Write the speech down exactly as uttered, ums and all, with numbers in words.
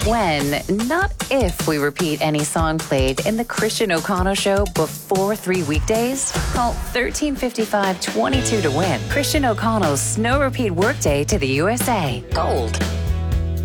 when, not if, we repeat any song played in the Christian O'Connell Show before three weekdays. Call thirteen fifty-five twenty-two to win Christian O'Connell's Snow Repeat Workday to the U S A. Gold.